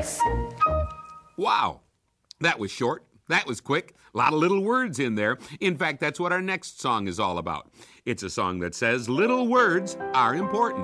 Wow, that was short. That was quick. A lot of little words in there. In fact, that's what our next song is all about. It's a song that says little words are important.